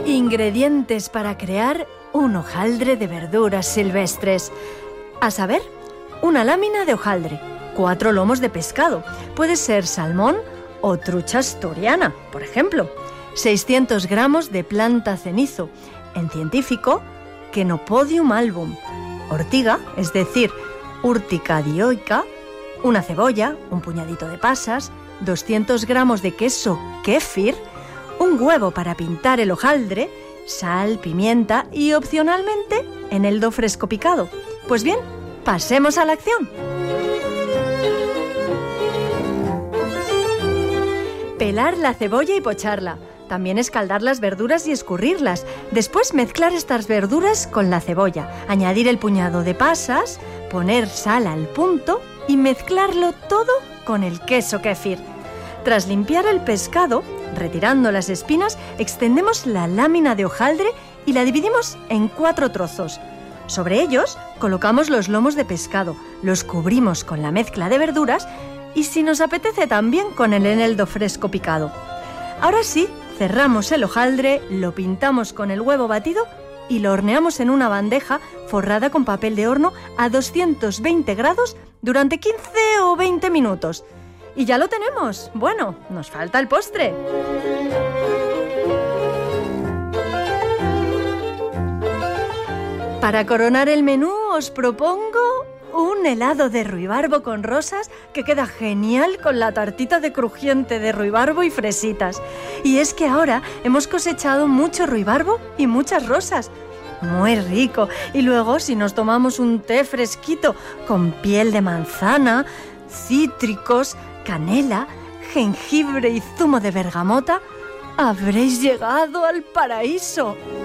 Ingredientes para crear un hojaldre de verduras silvestres. A saber, una lámina de hojaldre, 4 lomos de pescado, puede ser salmón o trucha asturiana, por ejemplo, 600 gramos de planta cenizo, en científico, Chenopodium album, ortiga, es decir, Urtica dioica, una cebolla, un puñadito de pasas, 200 gramos de queso kéfir, un huevo para pintar el hojaldre, sal, pimienta y, opcionalmente, eneldo fresco picado. Pues bien, pasemos a la acción. Pelar la cebolla y pocharla. También escaldar las verduras y escurrirlas. Después mezclar estas verduras con la cebolla, añadir el puñado de pasas, poner sal al punto y mezclarlo todo con el queso kéfir. Tras limpiar el pescado, retirando las espinas, extendemos la lámina de hojaldre y la dividimos en 4 trozos. Sobre ellos colocamos los lomos de pescado, los cubrimos con la mezcla de verduras y, si nos apetece, también con el eneldo fresco picado. Ahora sí, cerramos el hojaldre, lo pintamos con el huevo batido y lo horneamos en una bandeja forrada con papel de horno a 220 grados durante 15 o 20 minutos. Y ya lo tenemos. Bueno, nos falta el postre. Para coronar el menú os propongo un helado de ruibarbo con rosas que queda genial con la tartita de crujiente de ruibarbo y fresitas. Y es que ahora hemos cosechado mucho ruibarbo y muchas rosas. Muy rico. Y luego, si nos tomamos un té fresquito con piel de manzana, cítricos, canela, jengibre y zumo de bergamota, habréis llegado al paraíso.